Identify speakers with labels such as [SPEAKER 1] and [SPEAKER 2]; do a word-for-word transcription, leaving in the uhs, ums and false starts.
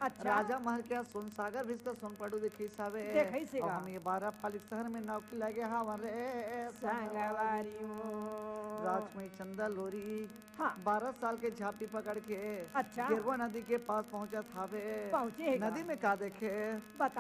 [SPEAKER 1] अच्छा।
[SPEAKER 2] राजा महल के सोन सागर भी इसका सोन पड़ू देखी सावे
[SPEAKER 1] देखई से
[SPEAKER 2] और
[SPEAKER 1] का।
[SPEAKER 2] हम ये बारह पालिक शहर में नौकरी लगे हमारे
[SPEAKER 1] संगवारी हो।
[SPEAKER 2] रात में चंदा लोरी
[SPEAKER 1] हाँ।
[SPEAKER 2] बारह साल के झापी पकड़ के
[SPEAKER 1] अच्छा।
[SPEAKER 2] गिरवा नदी के पास पहुंचा थावे
[SPEAKER 1] पहुंचे का।
[SPEAKER 2] नदी में का देखे
[SPEAKER 1] बता